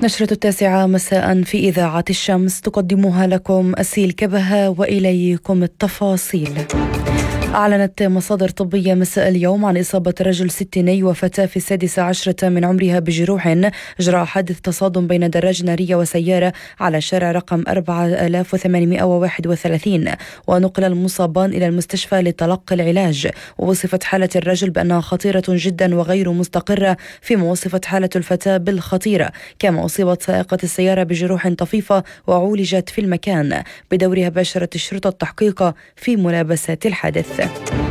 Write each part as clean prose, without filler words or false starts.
نشرة 9 مساء في إذاعة الشمس تقدمها لكم أسيل كبهة وإليكم التفاصيل. أعلنت مصادر طبية مساء اليوم عن إصابة رجل 60 وفتاة في 16 من عمرها بجروح جراء حادث تصادم بين دراجة نارية وسيارة على شارع رقم 4831، ونقل المصابان إلى المستشفى لتلقي العلاج. ووصفت حالة الرجل بأنها خطيرة جدا وغير مستقرة، فيما وصفت حالة الفتاة بالخطيرة. كما أصيبت سائقة السيارة بجروح طفيفة وعولجت في المكان. بدورها باشرت الشرطة التحقيق في ملابسات الحادث.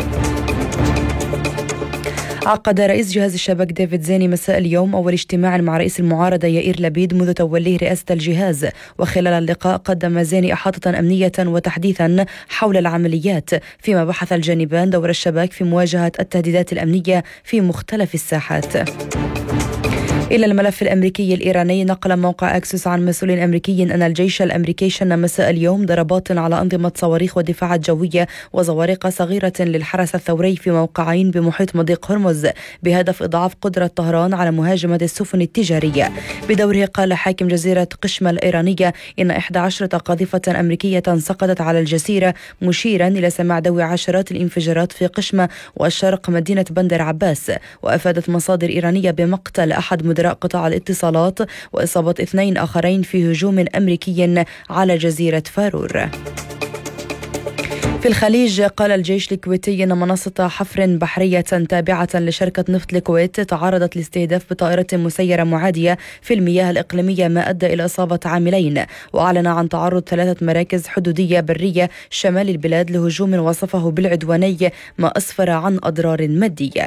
عقد رئيس جهاز الشبك ديفيد زيني مساء اليوم أول اجتماع مع رئيس المعارضة يائير لبيد منذ توليه رئاسة الجهاز. وخلال اللقاء قدم زيني إحاطة أمنية وتحديثا حول العمليات، فيما بحث الجانبان دور الشباك في مواجهة التهديدات الأمنية في مختلف الساحات. إلى الملف الأمريكي الإيراني، نقل موقع أكسوس عن مسؤول أمريكي أن الجيش الأمريكي شن مساء اليوم ضربات على أنظمة صواريخ ودفاعات جوية وزوارق صغيرة للحرس الثوري في موقعين بمحيط مضيق هرمز بهدف إضعاف قدرة طهران على مهاجمة السفن التجارية. بدوره قال حاكم جزيرة قشمة الإيرانية إن 11 قاذفة أمريكية سقطت على الجزيرة، مشيرا إلى سماع دوي عشرات الانفجارات في قشمة والشرق مدينة بندر عباس. وأفادت مصادر إيرانية بمقتل أحد مدراء قطاع الاتصالات وإصابة 2 آخرين في هجوم أمريكي على جزيرة فارور. في الخليج، قال الجيش الكويتي أن منصة حفر بحرية تابعة لشركة نفط الكويت تعرضت لاستهداف بطائرة مسيرة معادية في المياه الإقليمية، ما أدى إلى إصابة عاملين. وأعلن عن تعرض 3 مراكز حدودية برية شمال البلاد لهجوم وصفه بالعدواني، ما أسفر عن أضرار مادية.